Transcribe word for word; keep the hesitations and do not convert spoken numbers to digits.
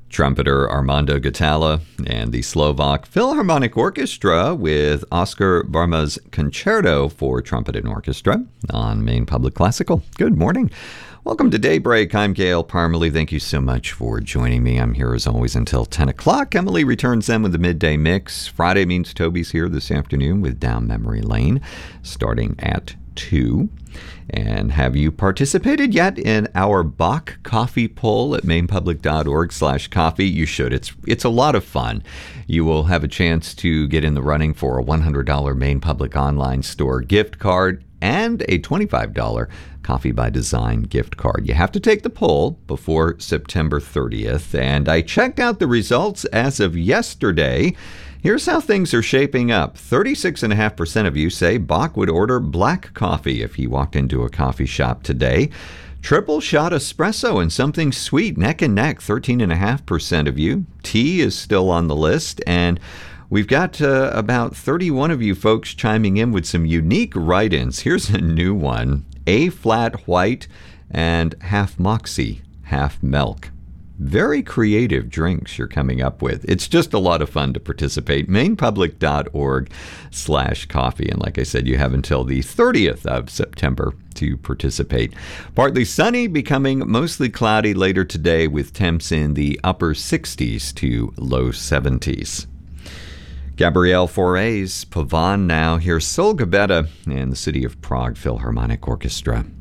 Trumpeter Armando Gatalla and the Slovak Philharmonic Orchestra with Oscar Barma's Concerto for Trumpet and Orchestra on Maine Public Classical. Good morning. Welcome to Daybreak. I'm Gail Parmalee. Thank you so much for joining me. I'm here as always until ten o'clock. Emily returns then with the midday mix. Friday means Toby's here this afternoon with Down Memory Lane starting at two. And have you participated yet in our Bach coffee poll at mainpublic.org slash coffee? You should. It's it's a lot of fun. You will have a chance to get in the running for a one hundred dollars Maine Public Online Store gift card and a twenty-five dollars Coffee by Design gift card. You have to take the poll before September thirtieth. And I checked out the results as of yesterday. Here's how things are shaping up. thirty-six point five percent of you say Bach would order black coffee if he walked into a coffee shop today. Triple shot espresso and something sweet, neck and neck, thirteen point five percent of you. Tea is still on the list. And we've got uh, about thirty-one of you folks chiming in with some unique write-ins. Here's a new one. A-flat white and half moxie, half milk. Very creative drinks you're coming up with. It's just a lot of fun to participate. mainpublic.org slash coffee. And like I said, you have until the thirtieth of September to participate. Partly sunny, becoming mostly cloudy later today with temps in the upper sixties to low seventies. Gabrielle Fauré's Pavane now. Here's Sol Gabetta and the City of Prague Philharmonic Orchestra.